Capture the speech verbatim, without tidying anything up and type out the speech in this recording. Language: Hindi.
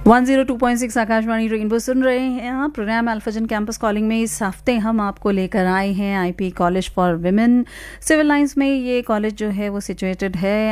One zero two point six Akashvani rainbow सुन रहे हैं आप। प्रोग्राम अल्फाजन कैंपस कॉलिंग में इस हफ्ते हम आपको लेकर आए हैं IP college for women. Civil lines में ये कॉलेज जो है वो सिचुएटेड है।